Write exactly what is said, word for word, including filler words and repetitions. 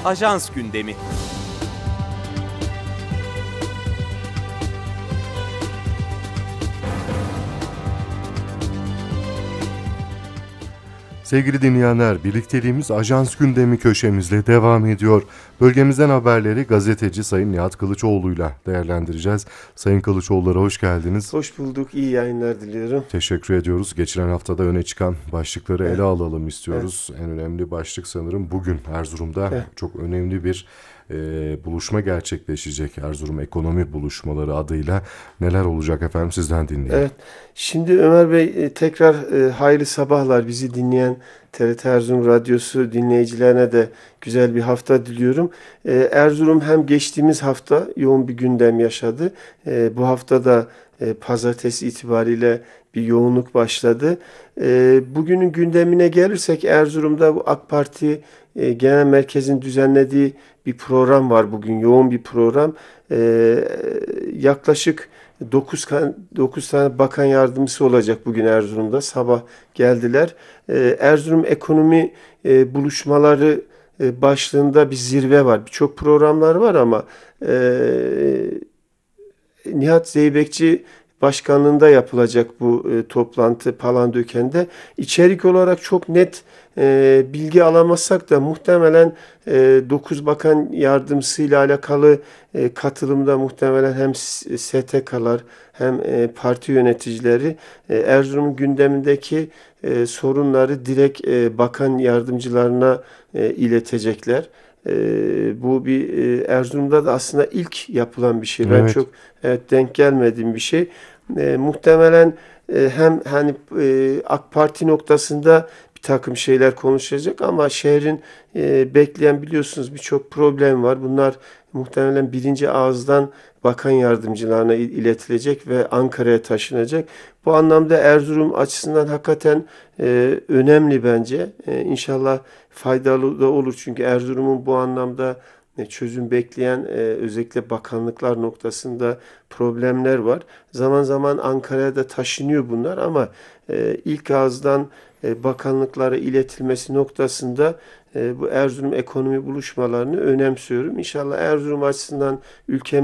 Ajans gündemi. Sevgili dinleyenler, birlikteliğimiz Ajans gündemi köşemizle devam ediyor. Bölgemizden haberleri gazeteci Sayın Nihat Kılıçoğlu'yla değerlendireceğiz. Sayın Kılıçoğulları hoş geldiniz. Hoş bulduk, iyi yayınlar diliyorum. Teşekkür ediyoruz. Geçen haftada öne çıkan başlıkları Evet. ele alalım istiyoruz. Evet. En önemli başlık sanırım bugün Erzurum'da evet. çok önemli bir e, buluşma gerçekleşecek. Erzurum Ekonomi Buluşmaları adıyla. Neler olacak efendim, sizden dinleyelim. Evet. Şimdi Ömer Bey tekrar e, hayırlı sabahlar. Bizi dinleyen T R T Erzurum Radyosu dinleyicilerine de güzel bir hafta diliyorum. E, Erzurum hem geçtiğimiz hafta yoğun bir gündem yaşadı. E, bu hafta da e, pazartesi itibariyle bir yoğunluk başladı. E, bugünün gündemine gelirsek Erzurum'da bu AK Parti e, Genel Merkez'in düzenlediği bir program var bugün. Yoğun bir program. E, yaklaşık dokuz, dokuz tane bakan yardımcısı olacak bugün Erzurum'da. Sabah geldiler. Ee, Erzurum Ekonomi e, Buluşmaları e, başlığında bir zirve var. Birçok programlar var ama e, Nihat Zeybekçi başkanlığında yapılacak bu e, toplantı Palandöken'de. İçerik olarak çok net e, bilgi alamazsak da muhtemelen e, dokuz bakan yardımcısıyla alakalı e, katılımda muhtemelen hem S T K'lar hem e, parti yöneticileri e, Erzurum'un gündemindeki e, sorunları direkt e, bakan yardımcılarına e, iletecekler. E, bu bir e, Erzurum'da da aslında ilk yapılan bir şey. Ben Evet. çok evet, denk gelmediğim bir şey. E, muhtemelen e, hem hani e, AK Parti noktasında bir takım şeyler konuşacak ama şehrin e, bekleyen biliyorsunuz birçok problem var. Bunlar muhtemelen birinci ağızdan bakan yardımcılarına iletilecek ve Ankara'ya taşınacak. Bu anlamda Erzurum açısından hakikaten e, önemli bence. E, İnşallah faydalı da olur. Çünkü Erzurum'un bu anlamda e, çözüm bekleyen e, özellikle bakanlıklar noktasında problemler var. Zaman zaman Ankara'ya da taşınıyor bunlar ama e, ilk ağızdan e, bakanlıklara iletilmesi noktasında e, bu Erzurum ekonomi buluşmalarını önemsiyorum. İnşallah Erzurum açısından ülkemiz